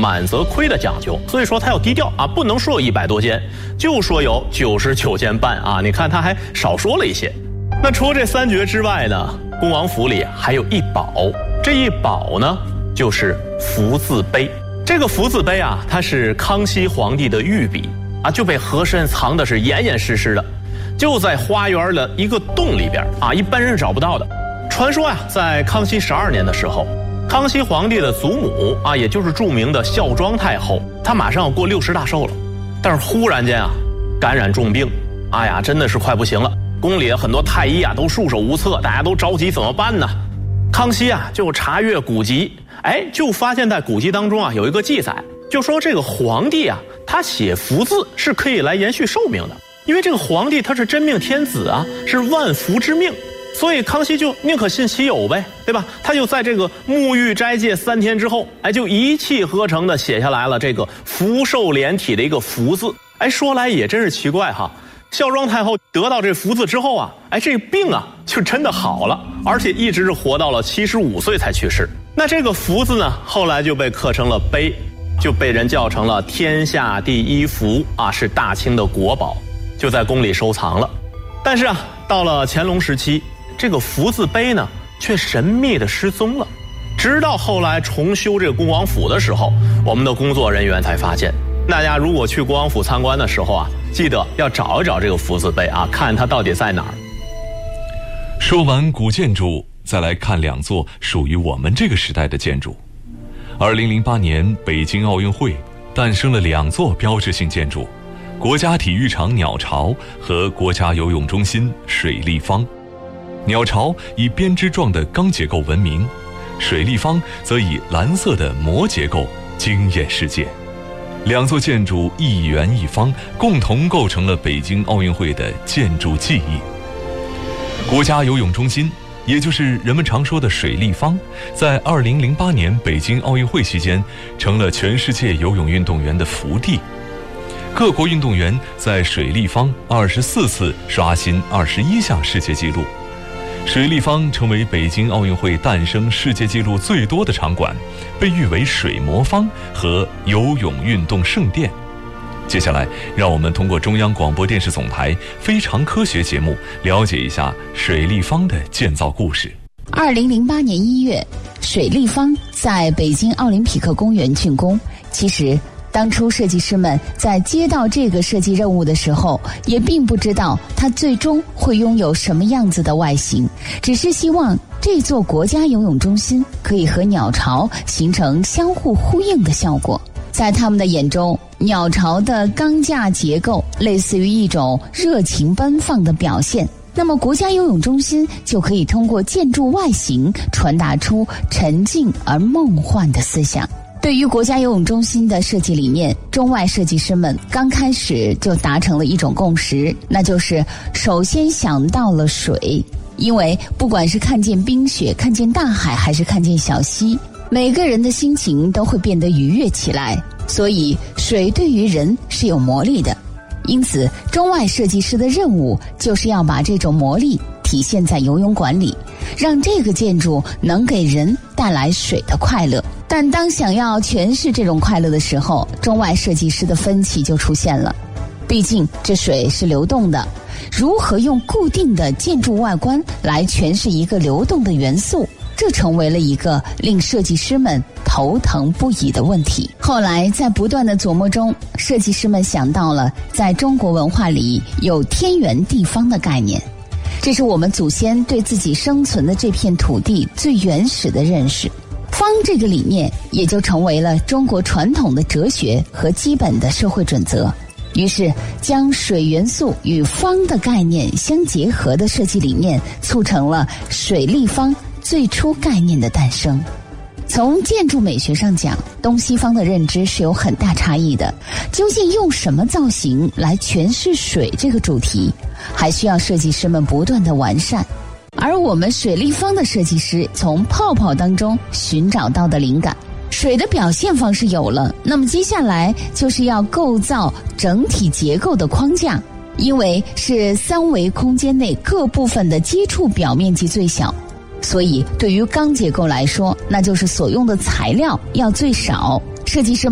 满则亏的讲究，所以说他要低调啊，不能说有100多间，就说有99间半啊。你看他还少说了一些。那除了这3绝之外呢，恭王府里还有一宝，这一宝呢就是福字碑。这个福字碑啊，它是康熙皇帝的御笔啊，就被和珅藏的是严严实实的，就在花园的一个洞里边啊，一般人是找不到的。传说呀，在康熙12年的时候，康熙皇帝的祖母啊，也就是著名的孝庄太后，她马上要过60大寿了，但是忽然间啊，感染重病，哎呀，真的是快不行了。宫里很多太医啊都束手无策，大家都着急怎么办呢？康熙啊就查阅古籍，就发现在古籍当中啊有一个记载，就说这个皇帝啊，他写福字是可以来延续寿命的，因为这个皇帝他是真命天子啊，是万福之命。所以康熙就宁可信其有呗，对吧？他就在这个沐浴斋戒3天之后，就一气呵成的写下来了这个福寿连体的一个福字。说来也真是奇怪哈，孝庄太后得到这福字之后啊，这病啊就真的好了，而且一直是活到了75岁才去世。那这个福字呢，后来就被刻成了碑，就被人叫成了天下第一福啊，是大清的国宝，就在宫里收藏了。但是啊，到了乾隆时期，这个福字碑呢却神秘的失踪了，直到后来重修这个恭王府的时候，我们的工作人员才发现。大家如果去恭王府参观的时候啊，记得要找一找这个福字碑啊，看它到底在哪儿。 说完古建筑，再来看2座属于我们这个时代的建筑。2008年北京奥运会诞生了2座标志性建筑，国家体育场鸟巢和国家游泳中心水立方。鸟巢以编织状的钢结构闻名，水立方则以蓝色的膜结构惊艳世界。2座建筑一圆一方，共同构成了北京奥运会的建筑记忆。国家游泳中心，也就是人们常说的水立方，在2008年北京奥运会期间成了全世界游泳运动员的福地。各国运动员在水立方24次刷新21项世界纪录。水立方成为北京奥运会诞生世界纪录最多的场馆，被誉为水魔方和游泳运动圣殿。接下来让我们通过中央广播电视总台非常科学节目了解一下水立方的建造故事。 2008年1月，水立方在北京奥林匹克公园竣工。其实当初设计师们在接到这个设计任务的时候，也并不知道它最终会拥有什么样子的外形，只是希望这座国家游泳中心可以和鸟巢形成相互呼应的效果。在他们的眼中，鸟巢的钢架结构类似于一种热情奔放的表现，那么国家游泳中心就可以通过建筑外形传达出沉静而梦幻的思想。对于国家游泳中心的设计理念，中外设计师们刚开始就达成了一种共识，那就是首先想到了水。因为不管是看见冰雪、看见大海，还是看见小溪，每个人的心情都会变得愉悦起来，所以水对于人是有魔力的。因此中外设计师的任务就是要把这种魔力体现在游泳馆里，让这个建筑能给人带来水的快乐。但当想要诠释这种快乐的时候，中外设计师的分歧就出现了。毕竟这水是流动的，如何用固定的建筑外观来诠释一个流动的元素，这成为了一个令设计师们头疼不已的问题。后来在不断的琢磨中，设计师们想到了在中国文化里有天圆地方的概念，这是我们祖先对自己生存的这片土地最原始的认识。方这个理念也就成为了中国传统的哲学和基本的社会准则。于是将水元素与方的概念相结合的设计理念，促成了水立方最初概念的诞生。从建筑美学上讲，东西方的认知是有很大差异的。究竟用什么造型来诠释水这个主题，还需要设计师们不断的完善。而我们水立方的设计师从泡泡当中寻找到的灵感，水的表现方式有了，那么接下来就是要构造整体结构的框架。因为是三维空间内各部分的接触表面积最小，所以对于钢结构来说，那就是所用的材料要最少。设计师